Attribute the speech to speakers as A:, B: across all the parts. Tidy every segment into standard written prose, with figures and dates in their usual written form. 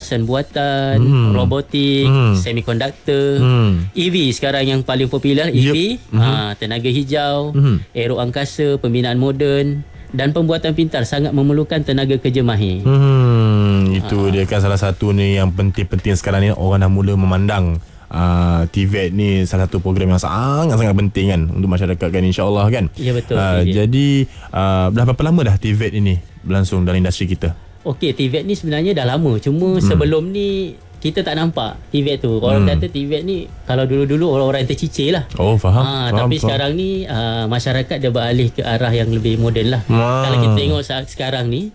A: kecerdasan buatan, robotik, semikonduktor, EV sekarang yang paling popular, EV, tenaga hijau, aero angkasa, pembinaan moden dan pembuatan pintar sangat memerlukan tenaga kerja mahir.
B: Itu dia kan salah satu ni yang penting-penting sekarang ni, orang dah mula memandang TVET ni salah satu program yang sangat-sangat penting kan untuk masyarakat kan, insya-Allah kan.
A: Ya, betul.
B: Jadi dah berapa lama dah TVET ini berlangsung dalam industri kita?
A: Okey, TVET ni sebenarnya dah lama. Cuma sebelum ni kita tak nampak TVET tu. Orang kata TVET ni kalau dulu-dulu orang-orang yang tercicir lah.
B: Oh, faham.
A: Tapi sekarang ni masyarakat dah beralih ke arah yang lebih moden lah. Kalau kita tengok sekarang ni,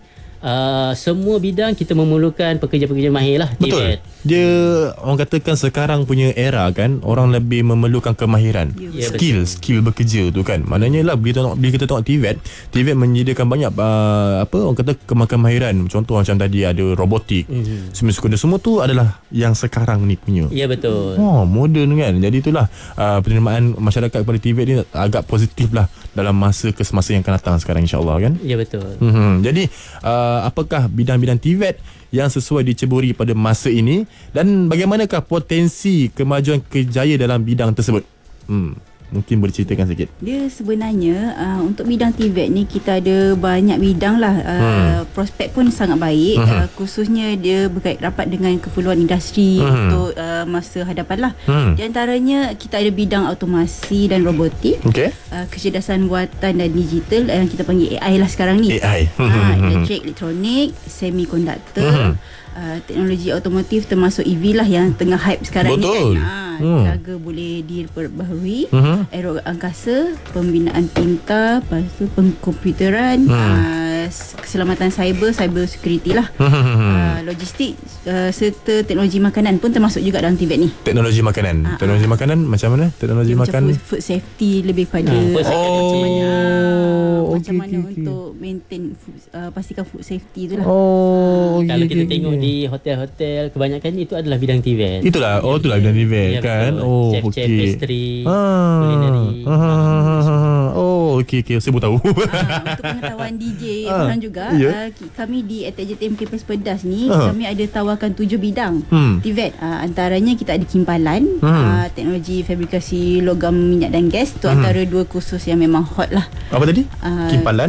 A: semua bidang kita memerlukan pekerja-pekerja mahir lah.
B: Betul. Dia orang katakan sekarang punya era kan, orang lebih memerlukan kemahiran, skill bekerja tu kan. Maknanya lah bila kita tengok TVET menyediakan banyak orang kata kemahiran. Contoh macam tadi ada robotik, semua tu adalah yang sekarang ni punya.
A: Ya, betul.
B: Moden kan. Jadi itulah penerimaan masyarakat kepada TVET ni agak positif lah dalam masa ke semasa yang akan datang sekarang, insya-Allah kan.
A: Ya, betul.
B: Jadi apakah bidang-bidang TVET yang sesuai diceburi pada masa ini dan bagaimanakah potensi kemajuan kerjaya dalam bidang tersebut? Mungkin boleh ceritakan sikit.
C: Dia sebenarnya untuk bidang TVET ni kita ada banyak bidang lah. Prospek pun sangat baik. Khususnya dia berkait rapat dengan keperluan industri untuk masa hadapan lah. Di antaranya kita ada bidang automasi dan robotik, kecerdasan buatan dan digital yang kita panggil AI lah sekarang ni.
B: AI.
C: Elektrik, elektronik, semikonduktor, teknologi otomotif termasuk EV lah yang tengah hype sekarang ni kan. Tenaga boleh diperbaharui, aero angkasa, pembinaan pintar, lepas tu pengkomputeran, keselamatan cyber security lah, logistik serta teknologi makanan pun termasuk juga dalam TVET ni.
B: Teknologi makanan. Teknologi makanan macam mana? Teknologi makan
C: food safety lebih pada macam mana untuk maintain food, pastikan food safety tu lah.
A: Kalau kita tengok di hotel-hotel, kebanyakan itu adalah bidang TVET.
B: Itulah bidang TVET kan.
A: Chef pastry, kulineri.
B: Okey, saya baru tahu.
C: Untuk pengetahuan DJ orang juga, kami di ATJTM Campus Pedas ni kami ada tawarkan 7 bidang TVET. Antaranya kita ada kimpalan, teknologi fabrikasi logam minyak dan gas. Tu antara 2 kursus yang memang hot lah.
B: Apa tadi? Kimpalan,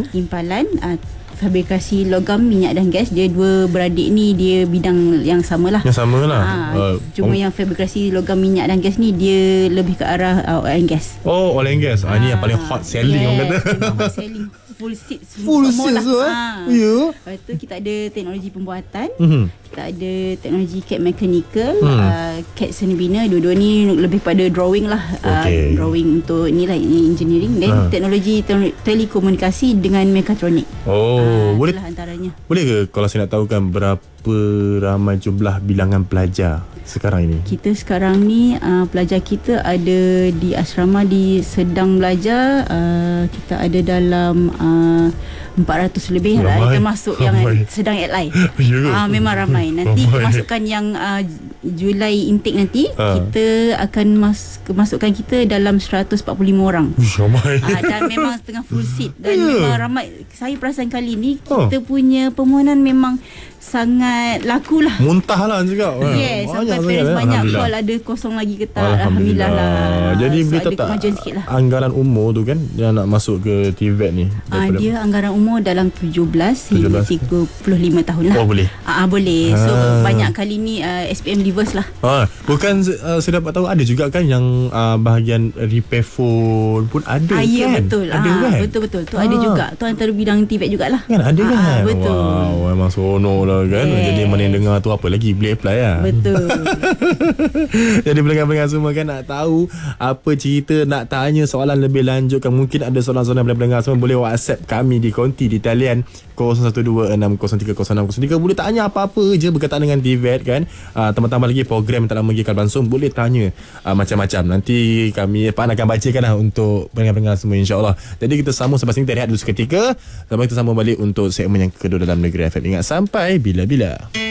C: fabrikasi logam minyak dan gas. Dia 2 beradik ni dia bidang yang samalah. Cuma yang fabrikasi logam minyak dan gas ni dia lebih ke arah oil and gas.
B: Oil and gas. Ini yang paling hot selling orang kata.
C: Hot selling. Full seat
B: lah.
C: Lepas tu kita ada teknologi pembuatan, kita ada teknologi CAD mechanical, CAD seni bina. Dua-dua ni lebih pada drawing lah. Drawing untuk ni lah, engineering. Dan teknologi telekomunikasi dengan mekatronik.
B: Boleh
C: itulah antaranya.
B: Boleh ke kalau saya nak tahu kan berapa ramai jumlah bilangan pelajar sekarang ini?
C: Kita sekarang ni pelajar kita ada di asrama sedang belajar, kita ada dalam 400 lebih lah, termasuk yang sedang apply. Memang ramai. Nanti kemasukan yang Julai intake nanti, kita akan kemasukan kita dalam 145 orang. Dan memang tengah full seat. Dan memang ramai. Saya perasan kali ni kita punya permohonan memang sangat laku lah.
B: Muntah lah juga.
C: Sampai parents banyak call ada kosong lagi ke tak. Alhamdulillah lah.
B: Jadi boleh tak anggaran umur tu kan yang nak masuk ke TVET ni?
C: Dia anggaran umur dalam 17 hingga 35 tahun lah.
B: Boleh?
C: Boleh. So banyak kali ni SPM reverse lah.
B: Bukan saya dapat tahu ada juga kan yang bahagian repair phone pun ada kan?
C: Ya, betul.
B: Ada kan?
C: Betul. Tu ada juga. Tu antara bidang TVET jugalah.
B: Kan ada kan?
C: Betul.
B: Wow, memang seronok lah kan. Jadi mana yang dengar tu apa lagi boleh apply lah.
C: Betul.
B: Jadi pendengar-pendengar semua kan nak tahu apa cerita, nak tanya soalan lebih lanjut kan, mungkin ada soalan-soalan daripada pendengar semua, boleh WhatsApp kami di konti di talian 0126030603. Boleh tanya apa-apa je berkaitan dengan TVET kan. Tambah-tambah lagi program yang tak lama lagi akan berlangsung, boleh tanya macam-macam. Nanti kami akan bacakan lah untuk pendengar-pendengar semua, insya-Allah. Jadi kita sambung selepas ini, kita rehat dulu seketika. Sampai kita sambung balik untuk segmen yang kedua dalam Negeri FM. Ingat, sampai bila-bila.